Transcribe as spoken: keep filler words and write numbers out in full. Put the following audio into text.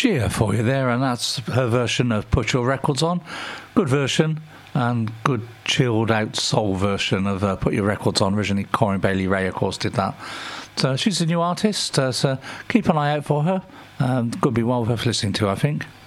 Gia for you there, and that's her version of Put Your Records On. Good version, and good chilled out soul version of uh, Put Your Records On. Originally Corinne Bailey Ray, of course, did that. So she's a new artist, uh, so keep an eye out for her. Um, could be well worth listening to, I think.